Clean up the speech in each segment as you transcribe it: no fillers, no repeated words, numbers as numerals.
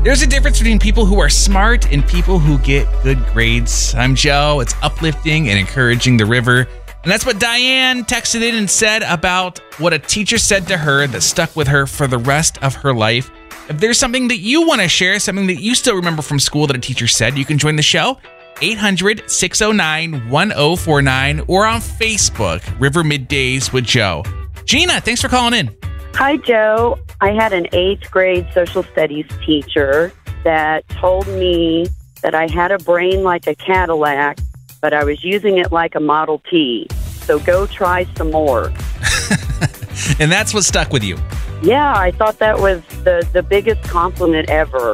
There's a difference between people who are smart and people who get good grades. I'm Joe. It's uplifting and encouraging the river. And that's what Diane texted in and said about what a teacher said to her that stuck with her for the rest of her life. If there's something that you want to share, something that you still remember from school that a teacher said, you can join the show. 800-609-1049 or on Facebook, River Middays with Joe. Gina, thanks for calling in. Hi, Joe. I had an 8th grade social studies teacher that told me that I had a brain like a Cadillac, but I was using it like a Model T. So go try some more. And that's what stuck with you. Yeah, I thought that was the biggest compliment ever.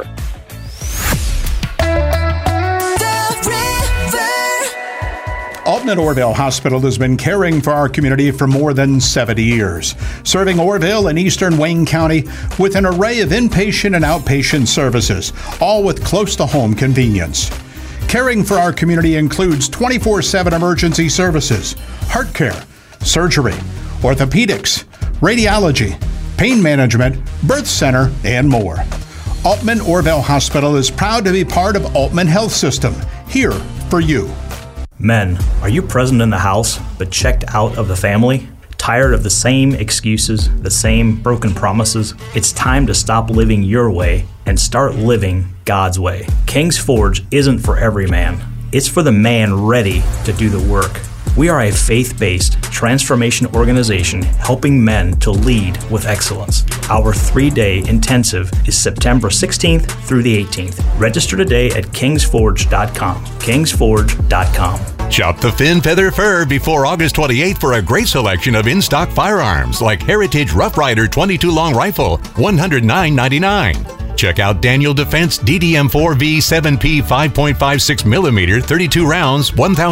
Altman Orville Hospital has been caring for our community for more than 70 years, serving Orville and eastern Wayne County with an array of inpatient and outpatient services, all with close-to-home convenience. Caring for our community includes 24/7 emergency services, heart care, surgery, orthopedics, radiology, pain management, birth center, and more. Altman Orville Hospital is proud to be part of Altman Health System, here for you. Men, are you present in the house but checked out of the family? Tired of the same excuses, the same broken promises? It's time to stop living your way and start living God's way. King's Forge isn't for every man. It's for the man ready to do the work. We are a faith-based transformation organization helping men to lead with excellence. Our 3-day intensive is September 16th through the 18th. Register today at kingsforge.com. kingsforge.com. Shop the Finn Feather Fur before August 28th for a great selection of in-stock firearms like Heritage Rough Rider 22 Long Rifle, $109.99. Check out Daniel Defense DDM4V 7P 5.56mm 32 rounds,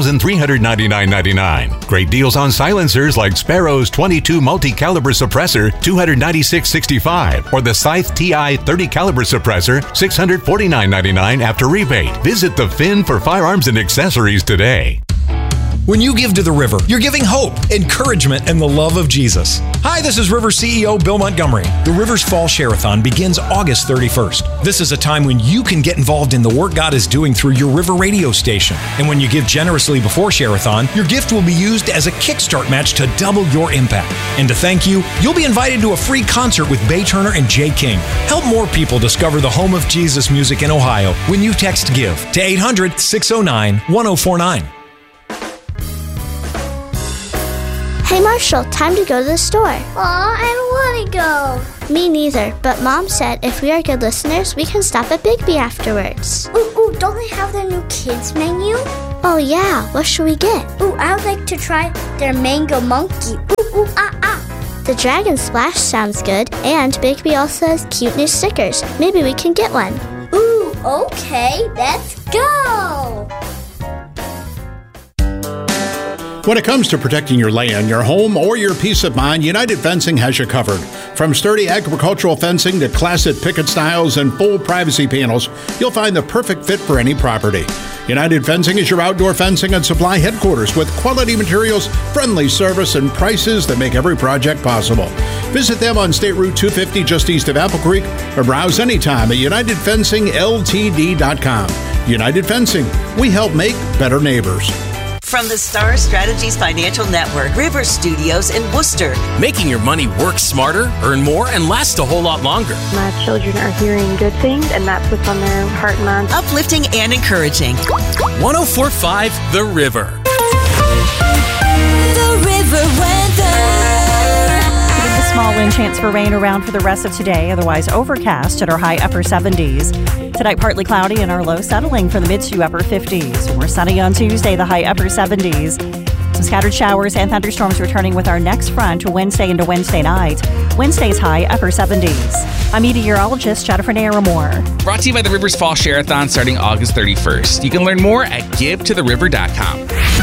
$1,399.99. Great deals on silencers like Sparrow's 22 multi-caliber suppressor, $296.65, or the Scythe TI 30 caliber suppressor, $649.99 after rebate. Visit the Finn for firearms and accessories today. When you give to the river, you're giving hope, encouragement, and the love of Jesus. Hi, this is River CEO Bill Montgomery. The River's Fall Share-a-thon begins August 31st. This is a time when you can get involved in the work God is doing through your River radio station. And when you give generously before Share-a-thon, your gift will be used as a kickstart match to double your impact. And to thank you, you'll be invited to a free concert with Bay Turner and Jay King. Help more people discover the home of Jesus music in Ohio when you text GIVE to 800-609-1049. Hey Marshall, time to go to the store. Aw, I don't want to go. Me neither, but Mom said if we are good listeners, we can stop at Bigby afterwards. Ooh, don't they have their new kids menu? Oh yeah, what should we get? Ooh, I would like to try their mango monkey. Ooh, ah. The Dragon Splash sounds good, and Bigby also has cute new stickers. Maybe we can get one. Ooh, okay, let's go. When it comes to protecting your land, your home, or your peace of mind, United Fencing has you covered. From sturdy agricultural fencing to classic picket styles and full privacy panels, you'll find the perfect fit for any property. United Fencing is your outdoor fencing and supply headquarters with quality materials, friendly service, and prices that make every project possible. Visit them on State Route 250 just east of Apple Creek or browse anytime at UnitedFencingLTD.com. United Fencing, we help make better neighbors. From the Star Strategies Financial Network, River Studios in Worcester. Making your money work smarter, earn more, and last a whole lot longer. My children are hearing good things, and that's what's on their heart and mind. Uplifting and encouraging. 104.5 The River. The River weather. A small wind chance for rain around for the rest of today, otherwise overcast at our high upper 70s. Tonight, partly cloudy and our low settling for the mid to upper 50s. More sunny on Tuesday, the high upper 70s. Some scattered showers and thunderstorms returning with our next front Wednesday into Wednesday night. Wednesday's high upper 70s. I'm meteorologist Jennifer Naramore. Brought to you by the Rivers Fall Share-a-thon starting August 31st. You can learn more at givetothe.river.com.